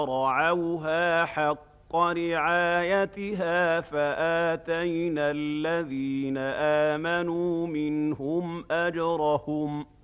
رعوها حق رعايتها فآتينا الذين آمنوا منهم أجرهم